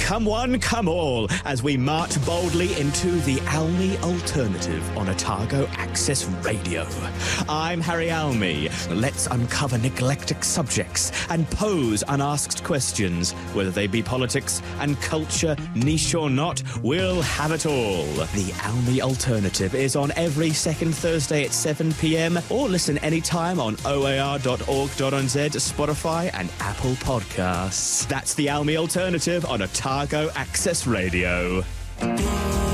Come one, come all, as we march boldly into the Almy Alternative on Otago Access Radio. I'm Harry Almy. Let's uncover neglected subjects and pose unasked questions. Whether they be politics and culture, niche or not, we'll have it all. The Almy Alternative is on every second Thursday at 7 p.m. or listen anytime on oar.org.nz, Spotify and Apple Podcasts. That's the Almy Alternative on Otago Access Radio.